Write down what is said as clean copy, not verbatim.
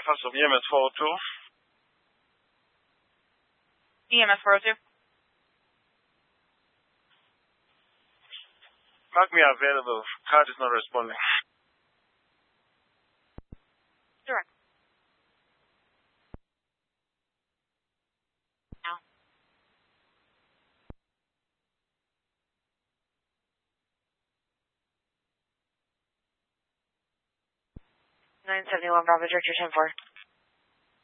Hustle, EMS 402. EMS 402. Mark me available. Card is not responding. Direct. Now. 971 Bravo, Director 10-4.